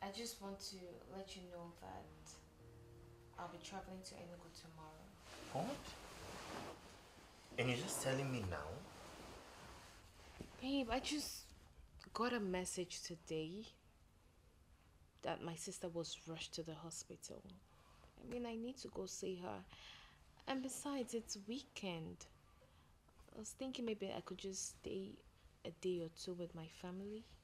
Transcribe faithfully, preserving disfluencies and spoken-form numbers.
I just want to let you know that I'll be traveling to Enugu tomorrow. What? And you're just telling me now? Babe, I just got a message today that my sister was rushed to the hospital. I mean, I need to go see her. And besides, it's weekend. I was thinking maybe I could just stay a day or two with my family.